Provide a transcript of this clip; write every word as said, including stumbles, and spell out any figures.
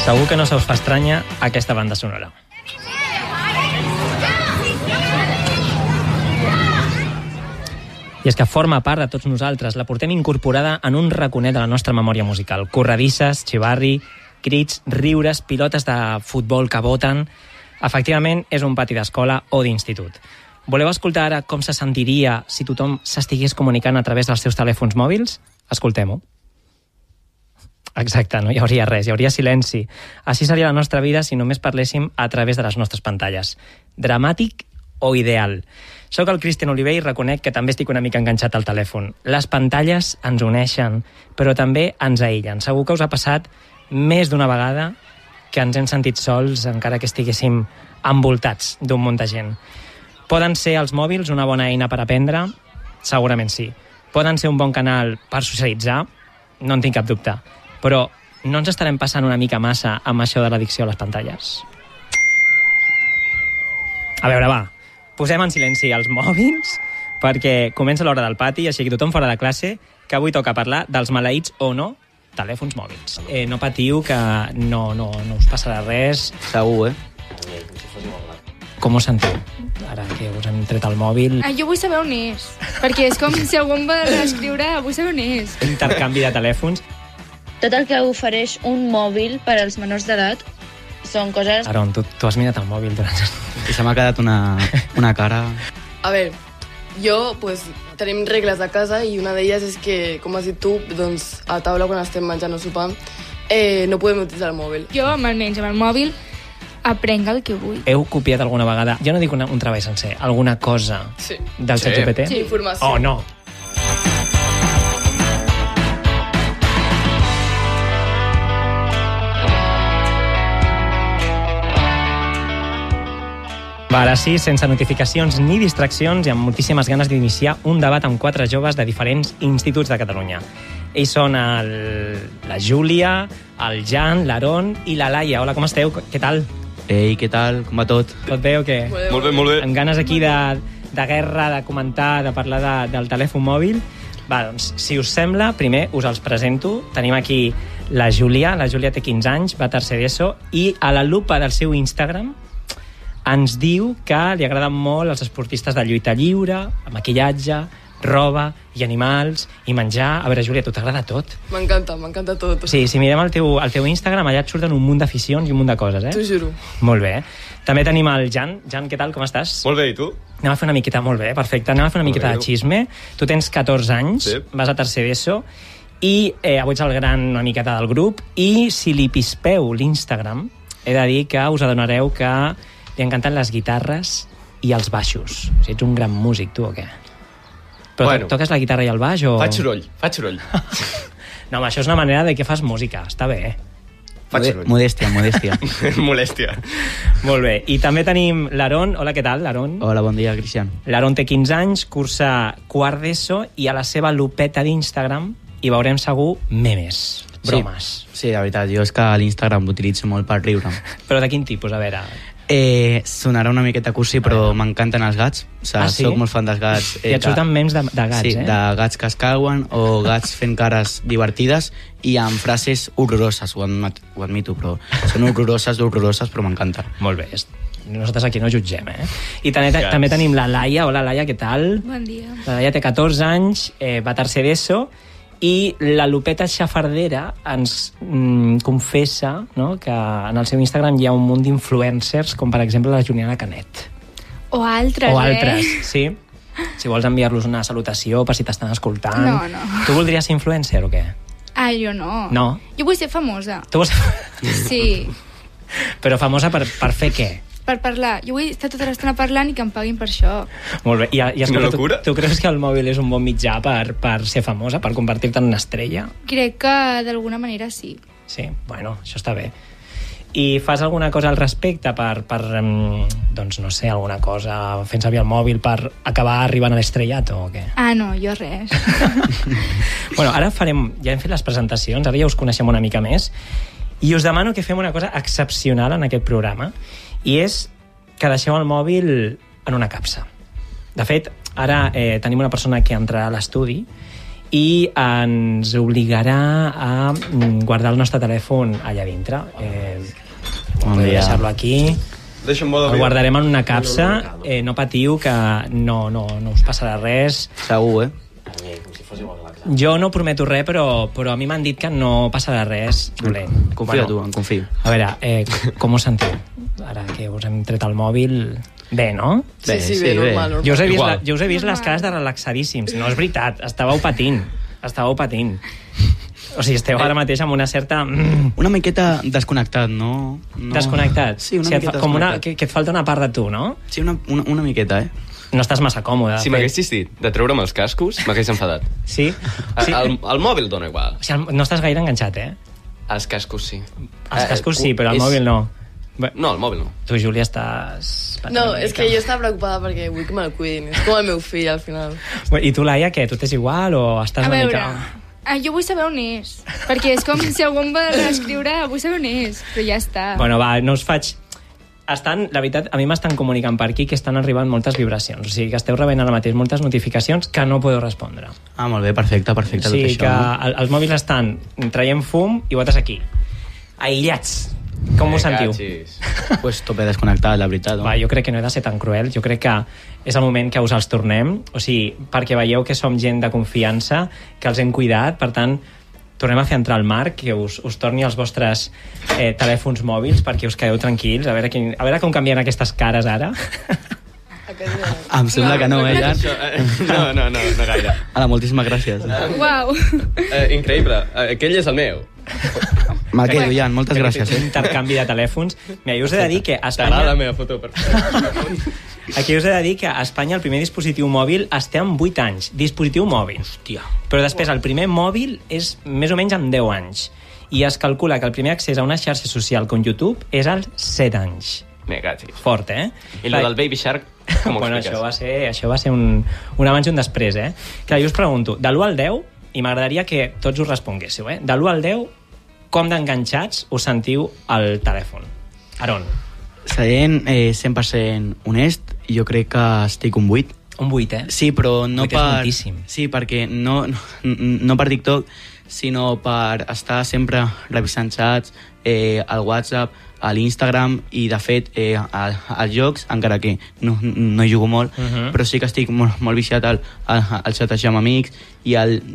Segur que no se us fa estranya aquesta banda sonora. I és que forma part de tots nosaltres, la portem incorporada en un raconet de la nostra memòria musical. Corredisses, xivarri, crits, riures, pilotes de futbol que boten... Efectivament, és un pati d'escola o d'institut. Voleu escoltar ara com se sentiria si tothom s'estigués comunicant a través dels seus telèfons mòbils? Escoltem-ho. Exacte, no hi hauria res, hi hauria silenci. Així seria la nostra vida si només parléssim a través de les nostres pantalles. Dramàtic o ideal? Soc el Cristian Oliver i reconec que també estic una mica enganxat al telèfon. Les pantalles ens uneixen, però també ens aïllen. Segur que us ha passat més d'una vegada que ens hem sentit sols encara que estiguéssim envoltats d'un munt de gent. Poden ser els mòbils una bona eina per aprendre? Segurament sí. Poden ser un bon canal per socialitzar? No en tinc cap dubte. Però no ens estarem passant una mica massa amb això de l'addicció a les pantalles? A veure, va, posem en silenci els mòbils perquè comença l'hora del pati, així que tothom fora de classe, que avui toca parlar dels maleïts o no telèfons mòbils. Eh, no patiu, que no, no, no us passarà res. Segur, eh? Com us sentiu? Ara que us hem tret el mòbil... Ah, jo vull saber on és, perquè és com si algú em va escriure, vull saber on és. Intercanvi de telèfons. Tot el que ofereix un mòbil per als menors d'edat són coses... Aron, tu, tu has mirat el mòbil durant... I se m'ha quedat una, una cara... A veure, jo, pues, tenim regles a casa i una d'elles és que, com has dit tu, doncs, a taula quan estem menjant o sopant, eh, no podem utilitzar el mòbil. Jo, almenys, amb el mòbil, aprenc el que vull. Heu copiat alguna vegada, jo no dic una, un treball sencer, alguna cosa sí. del sí. ChatGPT? Sí, informació. Oh, no. Va, ara sí, sense notificacions ni distraccions i amb moltíssimes ganes d'iniciar un debat amb quatre joves de diferents instituts de Catalunya. Ells són el, la Júlia, el Jan, l'Aaron i la Laia. Hola, com esteu? Què tal? Ei, què tal? Com va tot? Tot bé o què? Molt bé, molt bé. Amb ganes aquí de, de guerra, de comentar, de parlar de, del telèfon mòbil. Va, doncs, si us sembla, primer us els presento. Tenim aquí la Júlia. La Júlia té quinze anys, va a tercer d'ESO, i a la lupa del seu Instagram ens diu que li agraden molt els esportistes de lluita lliure, maquillatge, roba i animals i menjar. A veure, Júlia, tu t'agrada tot? M'encanta, m'encanta tot. Sí, si mirem el teu, el teu Instagram, allà et surten un munt d'aficions i un munt de coses, eh? T'ho juro. Molt bé. També tenim el Jan. Jan, què tal, com estàs? Molt bé, i tu? Anem a fer una miqueta, molt bé, perfecte. Anem a fer una miqueta de xisme. Tu tens catorze anys, sí. Vas a tercer d'ESO, i eh, avui ets el gran una miqueta del grup, i si li pispeu l'Instagram, he de dir que us adonareu que li encanten les guitarres i els baixos. O sigui, ets un gran músic, tu, o què? Però bueno, toques la guitarra i el baix, o...? Faig soroll, faig soroll. No, home, això és una manera de que fas música, està bé, eh? Faig soroll. Modèstia, modèstia. Molèstia. Molt bé. I també tenim l'Aaron. Hola, què tal, l'Aaron? Hola, bon dia, Cristian. L'Aaron té quinze anys, cursa quart d'ESO, i a la seva lupeta d'Instagram hi veurem segur memes, bromes. Sí, sí, la veritat, jo és que l'Instagram l'utilitzo molt per riure. Però de quin tipus, a veure... Eh, sonarà una miqueta cursi, però m'encanten els gats. O sigui, ah, sí? Soc molt fan dels gats. Eh, I et surten memes de, de gats, sí, eh? Sí, de gats que es cauen o gats fent cares divertides i amb frases horroroses, ho, admet, ho admito, però són horroroses, horroroses, però m'encanta. Molt bé, nosaltres aquí no jutgem, eh? I també, també tenim la Laia. Hola, Laia, què tal? Bon dia. La Laia té catorze anys, eh, va a tercer d'ESO, i la Lupeta Xafardera ens mm, confessa, no?, que en el seu Instagram hi ha un munt d'influencers, com per exemple la Juliana Canet. O altres, o altres, eh? sí. Si vols enviar-los una salutació per si t'estan escoltant. No, no. Tu voldries ser influencer o què? Ah, jo no. No? Jo vull ser famosa. Tu vols ser... Sí. Però famosa per, per fer què? Per parlar. Jo vull estar tota l'estona parlant i que em paguin per això. Molt bé. I, i escolta, tu, tu creus que el mòbil és un bon mitjà per, per ser famosa, per convertir-te en una estrella? Crec que d'alguna manera sí. Sí? Bueno, això està bé. I fas alguna cosa al respecte per, per doncs no sé, alguna cosa fent servir el mòbil per acabar arribant a l'estrellat o què? Ah, no, jo res. Bueno, ara farem, ja hem fet les presentacions, ara ja us coneixem una mica més, i us demano que fem una cosa excepcional en aquest programa, i és que deixeu el mòbil en una capsa. De fet, ara eh, tenim una persona que entrarà a l'estudi i ens obligarà a guardar el nostre telèfon allà dintre. Eh, Bon podeu dia. deixar-lo aquí. Deixa'm modo El guardarem en una capsa. Eh, no patiu, que no, no, no us passarà res. Segur, eh? Jo no prometo res, però, però a mi m'han dit que no passarà res dolent. Confia tu, em confio. A veure, eh, com us sentiu? Ara que us hem tret el mòbil... Bé, no? Sí, Bé, sí, sí, bé, bé. normal, normal. Jo us he vist, Igual. la, jo us he vist les cares de relaxadíssims. No és veritat, estàveu patint. Estàveu patint. O sigui, esteu ara mateix amb una certa... Mm, Una miqueta desconnectat, no? no... desconnectat. Sí, una o sigui, et miqueta fa, com una, desconnectat. que, que et falta una part de tu, no? Sí, una, una, una miqueta, eh? No estàs massa còmode. Si m'haguessis dit de treure'm els cascos, m'hagués enfadat. Sí? sí. El, el mòbil dona igual. O sigui, no estàs gaire enganxat, eh? Els cascos sí. Els cascos sí, però el és- mòbil no. Bé, No, el mòbil no. tu, Júlia, estàs... patant No, una és mica. que jo estava preocupada perquè vull que me'l cuidin. És com el meu fill, al final. I tu, Laia, què? Tu t'és igual o estàs A una veure, mica... ah, jo vull saber on és. Perquè és com si algú em va escriure, vull saber on és. Però ja està. Bueno, va, no us faig... Estan, la veritat, a mi m'estan comunicant per aquí que estan arribant moltes vibracions. O sigui, que esteu rebent ara mateix moltes notificacions que no podeu respondre. Ah, molt bé, perfecte, perfecte. O sigui, tot que això. el- els mòbils estan traient fum i vosaltres aquí. Aïllats. Com us sentiu? Cachis. Pues tope desconnectat, la veritat. No? Va, jo crec que no he de ser tan cruel. Jo crec que és el moment que us els tornem. O sigui, perquè veieu que som gent de confiança, que els hem cuidat. Per tant, tornem a fer entrar el Marc, que us, us torni els vostres eh, telèfons mòbils perquè us quedeu tranquils. A veure, quin, a veure com canvien aquestes cares ara. Em sembla que no, eh, Jan? Això, eh, no, no, no, no gaire. Ala, moltíssimes gràcies. Uau. Eh, increïble. Eh, aquell és el meu. Me'l quedo, Jan, moltes gràcies, Un eh? intercanvi de telèfons. Mira, jo us he de dir que a T'agrada la Espanya... meva foto? Perfecte. Aquí us he de dir que a Espanya el primer dispositiu mòbil es té amb vuit anys. Dispositiu mòbil. Hòstia. Però després el primer mòbil és més o menys amb deu anys. I es calcula que el primer accés a una xarxa social com YouTube és als set anys. Me cachis. Fort, eh? I el del Baby Shark, com ho bueno, expliques? això va ser, això va ser un, un abans i un després, eh? Clar, jo us pregunto, de l'u al deu, i m'agradaria que tots us responguéssiu, eh? De l'u al deu, com d'enganxats us sentiu al telèfon? Aron, Sent eh, cent per cent honest, jo crec que estic un vuit. un vuit, eh? Sí, però no Vuit és per... moltíssim. Sí, perquè no, no, no per TikTok, sinó per estar sempre revisant xats, eh, al WhatsApp, a l'Instagram, i de fet eh, a- als jocs, encara que no, no hi jugo molt, Mhm. però sí que estic molt, molt viciat al, al, al xatejar amb amics i al